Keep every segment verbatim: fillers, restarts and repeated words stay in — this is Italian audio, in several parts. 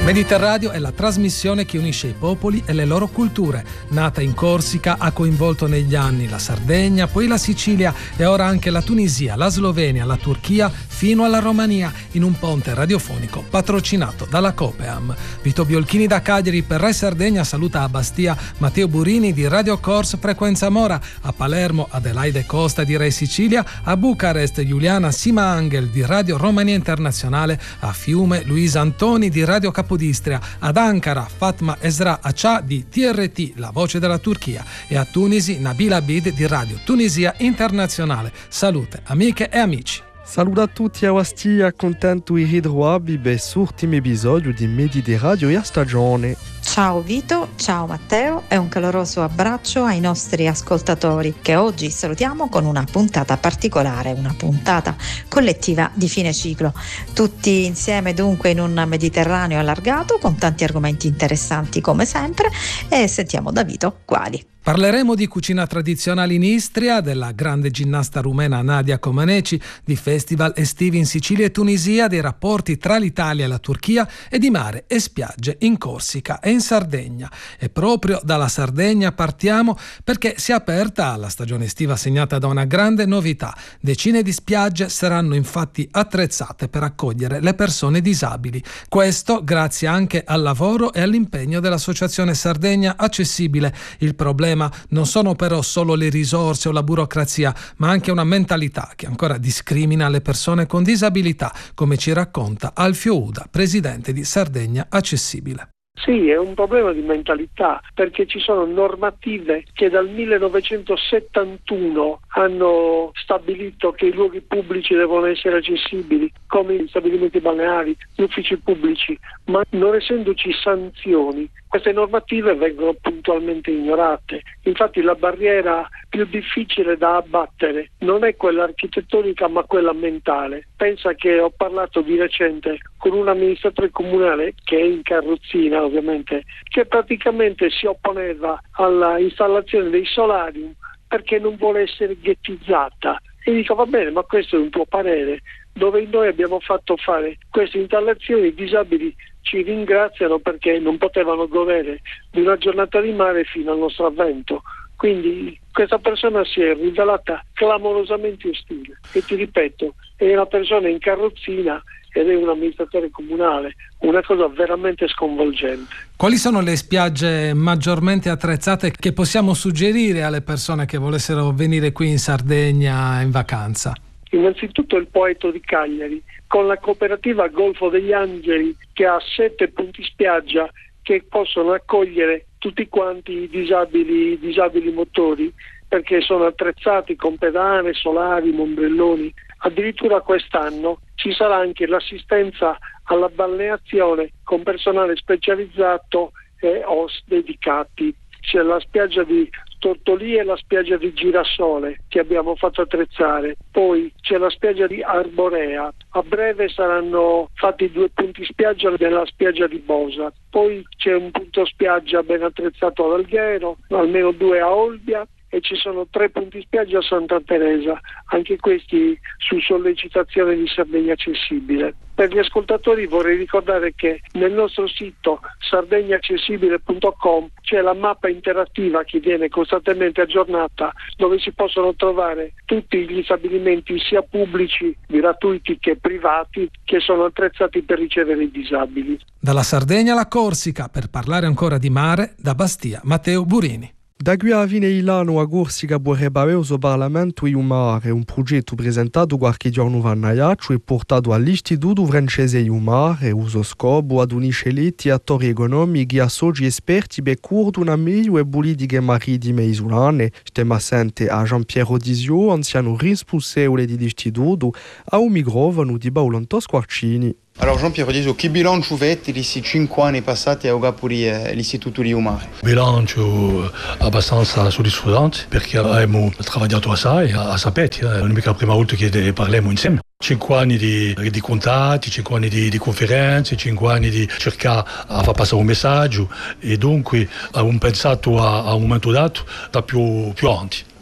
Mediterraneo è la trasmissione che unisce i popoli e le loro culture. Nata in Corsica, ha coinvolto negli anni la Sardegna, poi la Sicilia e ora anche la Tunisia, la Slovenia, la Turchia, fino alla Romania, in un ponte radiofonico patrocinato dalla Copeam. Vito Biolchini da Cagliari per Rai Sardegna saluta a Bastia Matteo Burini di Radio Cors Frequenza Mora, a Palermo Adelaide Costa di Rai Sicilia, a Bucarest Giuliana Sima Angel di Radio Romania Internazionale, a Fiume Luisa Antoni di Radio Capodistria, ad Ankara Fatma Esra Acha di T R T, la voce della Turchia, e a Tunisi Nabila Abid di Radio Tunisia Internazionale. Salute amiche e amici. Saluto a tutti a Ostia, contento di ritrovarvi per l'ultimo episodio di Mediterraneo e stagione. Ciao Vito, ciao Matteo e un caloroso abbraccio ai nostri ascoltatori che oggi salutiamo con una puntata particolare, una puntata collettiva di fine ciclo. Tutti insieme dunque in un Mediterraneo allargato con tanti argomenti interessanti come sempre, e sentiamo da Vito quali. Parleremo di cucina tradizionale in Istria, della grande ginnasta rumena Nadia Comaneci, di festival estivi in Sicilia e Tunisia, dei rapporti tra l'Italia e la Turchia e di mare e spiagge in Corsica e in Sardegna. E proprio dalla Sardegna partiamo perché si è aperta la stagione estiva segnata da una grande novità. Decine di spiagge saranno infatti attrezzate per accogliere le persone disabili. Questo grazie anche al lavoro e all'impegno dell'Associazione Sardegna Accessibile. Il problema non sono però solo le risorse o la burocrazia, ma anche una mentalità che ancora discrimina le persone con disabilità, come ci racconta Alfio Uda, presidente di Sardegna Accessibile. Sì, è un problema di mentalità, perché ci sono normative che dal millenovecentosettantuno hanno stabilito che i luoghi pubblici devono essere accessibili, come gli stabilimenti balneari, gli uffici pubblici, ma non essendoci sanzioni, queste normative vengono puntualmente ignorate. Infatti la barriera più difficile da abbattere non è quella architettonica ma quella mentale. Pensa che ho parlato di recente con un amministratore comunale che è in carrozzina ovviamente, che praticamente si opponeva alla installazione dei solarium perché non vuole essere ghettizzata. E dico va bene, ma questo è un tuo parere, dove noi abbiamo fatto fare queste installazioni, i disabili ci ringraziano perché non potevano godere di una giornata di mare fino al nostro avvento. Quindi questa persona si è rivelata clamorosamente ostile e ti ripeto, è una persona in carrozzina ed è un amministratore comunale, una cosa veramente sconvolgente. Quali sono le spiagge maggiormente attrezzate che possiamo suggerire alle persone che volessero venire qui in Sardegna in vacanza? Innanzitutto il Poeto di Cagliari, con la cooperativa Golfo degli Angeli, che ha sette punti spiaggia che possono accogliere tutti quanti i disabili, i disabili motori, perché sono attrezzati con pedane, solari, ombrelloni. Addirittura quest'anno ci sarà anche l'assistenza alla balneazione con personale specializzato e host dedicati. C'è la spiaggia di Tortolì e la spiaggia di Girasole che abbiamo fatto attrezzare, poi c'è la spiaggia di Arborea, a breve saranno fatti due punti spiaggia nella spiaggia di Bosa, poi c'è un punto spiaggia ben attrezzato ad Alghero, almeno due a Olbia e ci sono tre punti spiaggia a Santa Teresa, anche questi su sollecitazione di Sardegna Accessibile. Per gli ascoltatori vorrei ricordare che nel nostro sito sardegna accessibile punto com c'è la mappa interattiva che viene costantemente aggiornata, dove si possono trovare tutti gli stabilimenti sia pubblici, gratuiti che privati, che sono attrezzati per ricevere i disabili. Dalla Sardegna alla Corsica, per parlare ancora di mare, da Bastia Matteo Burini. Da qui a fine dell'anno a Corsica vorrebbe avere il Parlamento in mare, un progetto presentato qualche giorno fa a Najaccio e portato all'Istituto Francese in mare, uso scopo ad unisce letti e attori economici a soci esperti per coordinare meglio le politiche marittime isolane. Stiamo assente a Giampiero Disio, anziano responsabile dell'Istituto, a un microfono di Paolo Squarcini. Allora Jean-Pierre Disio, che bilancio avete di questi cinque anni passati a capo dell'Istituto di Umare? Bilancio abbastanza soddisfacente perché abbiamo lavorato assai, a sapete, non è mica la prima volta che parliamo insieme. Cinque anni di, di contatti, cinque anni di, di conferenze, cinque anni di cercare di far passare un messaggio e dunque abbiamo pensato a, a un momento dato da più, più avanti.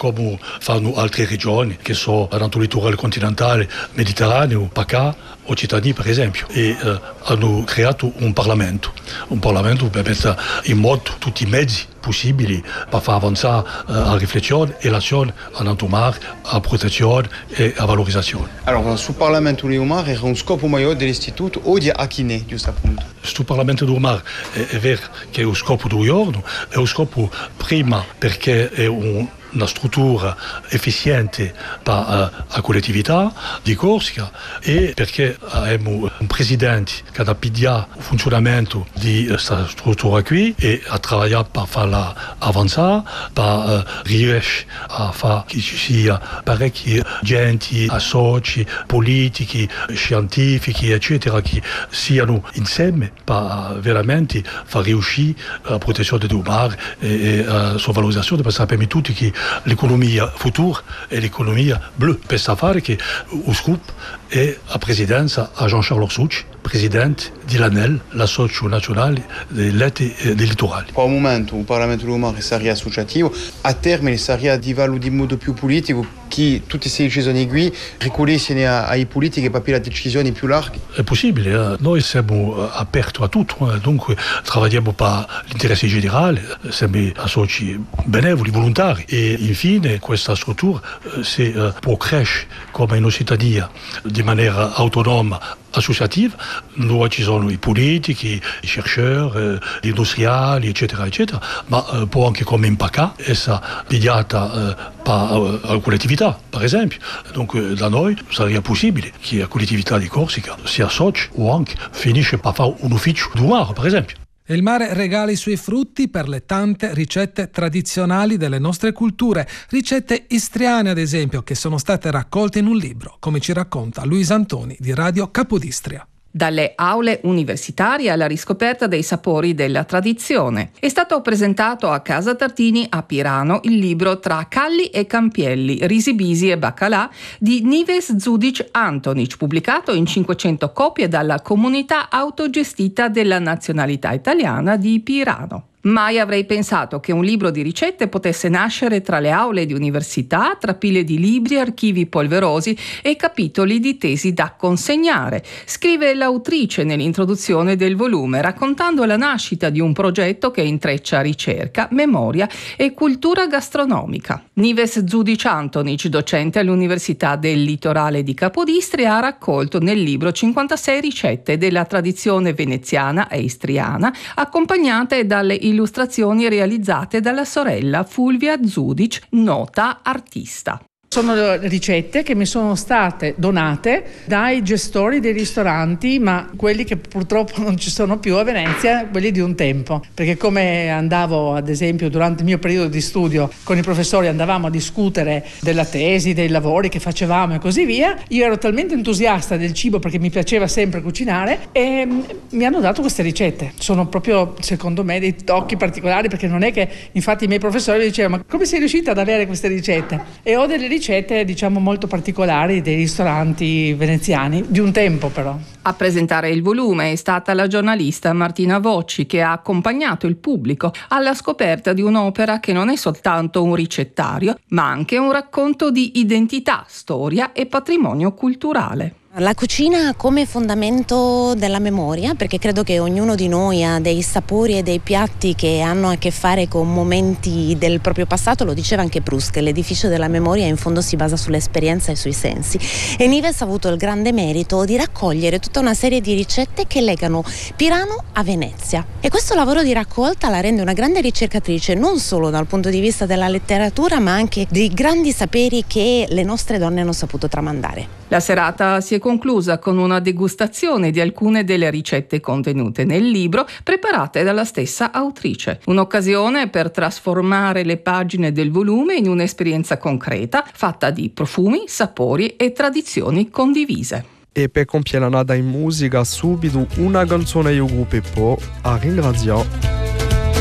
come fanno altre regioni che sono nel litorale continentale, mediterraneo, P A C A, Occitanie per esempio, e eh, hanno creato un Parlamento, un Parlamento per mettere in moto tutti i mezzi possibili per far avanzare eh, la riflessione e l'azione en alto mar, a protezione e a valorizzazione. Allora, sul Parlamento di Umar era un scopo maggiore dell'istituto o di Achine, giusto appunto? Sul Parlamento di Umar è, è vero che è un scopo di giorno, è un scopo prima perché è un una struttura efficiente per uh, la collettività di Corsica e perché abbiamo un presidente che ha pigliato il funzionamento di questa struttura qui e ha lavorato per farla avanzare, per uh, riuscire a fare che ci sia parecchi gente, associ, politici, scientifici, eccetera, che siano insieme per uh, veramente far riuscire la protezione del mare e, e la sua valorizzazione, perché sappiamo tutti che l'economia futura è l'economia blu. Per fare che lo scoop è la presidenza a Jean-Charles Orsucci, presidente di l'ANEL, l'Associazione Nazionale dei Letti e dei Litorali. Per il momento il Parlamento di Umar sarà associativo, a termine sarà di valore di modo più politico che tutte queste decisioni qui riconoscono ai politici per prendere decisioni più larghe. È possibile, eh? Noi siamo aperti a tutto, eh? Dunque lavoriamo per l'interesse generale, siamo associ benevoli, volontari e infine questa struttura eh, se eh, può crescere come in Occitania di maniera autonoma, associativa, dove ci sono i politici, i chercheurs, gli industriali, eccetera, eccetera, ma eh, può anche come in P A C A essere pigliata eh, per la collettività, per esempio. Dunque da noi sarebbe possibile che la collettività di Corsica si associ o anche finisce per fare un ufficio di mare, per esempio. E il mare regala i suoi frutti per le tante ricette tradizionali delle nostre culture, ricette istriane ad esempio, che sono state raccolte in un libro, come ci racconta Luisa Antoni di Radio Capodistria. Dalle aule universitarie alla riscoperta dei sapori della tradizione. È stato presentato a Casa Tartini a Pirano il libro Tra Calli e Campielli, Risi Bisi e Baccalà di Nives Zudic Antonic, pubblicato in cinquecento copie dalla comunità autogestita della nazionalità italiana di Pirano. Mai avrei pensato che un libro di ricette potesse nascere tra le aule di università, tra pile di libri, archivi polverosi e capitoli di tesi da consegnare, scrive l'autrice nell'introduzione del volume, raccontando la nascita di un progetto che intreccia ricerca, memoria e cultura gastronomica. Nives Zudic Antonic, docente all'Università del Litorale di Capodistria, ha raccolto nel libro cinquantasei ricette della tradizione veneziana e istriana, accompagnate dalle illustrazioni realizzate dalla sorella Fulvia Zudic, nota artista. Sono ricette che mi sono state donate dai gestori dei ristoranti, ma quelli che purtroppo non ci sono più a Venezia, quelli di un tempo. Perché come andavo, ad esempio, durante il mio periodo di studio con i professori, andavamo a discutere della tesi, dei lavori che facevamo e così via, io ero talmente entusiasta del cibo perché mi piaceva sempre cucinare e mi hanno dato queste ricette. Sono proprio, secondo me, dei tocchi particolari, perché non è che, infatti, i miei professori mi dicevano: ma come sei riuscita ad avere queste ricette? E ho delle ricette ricette diciamo molto particolari dei ristoranti veneziani di un tempo. Però a presentare il volume è stata la giornalista Martina Vocci, che ha accompagnato il pubblico alla scoperta di un'opera che non è soltanto un ricettario, ma anche un racconto di identità, storia e patrimonio culturale. La cucina come fondamento della memoria, perché credo che ognuno di noi ha dei sapori e dei piatti che hanno a che fare con momenti del proprio passato. Lo diceva anche Proust, che l'edificio della memoria in fondo si basa sull'esperienza e sui sensi, e Nives ha avuto il grande merito di raccogliere tutta una serie di ricette che legano Pirano a Venezia, e questo lavoro di raccolta la rende una grande ricercatrice non solo dal punto di vista della letteratura, ma anche dei grandi saperi che le nostre donne hanno saputo tramandare. La serata si è conclusa con una degustazione di alcune delle ricette contenute nel libro, preparate dalla stessa autrice. Un'occasione per trasformare le pagine del volume in un'esperienza concreta, fatta di profumi, sapori e tradizioni condivise. E per compiere la nada in musica subito una canzone io gruppo e poi a ringraziare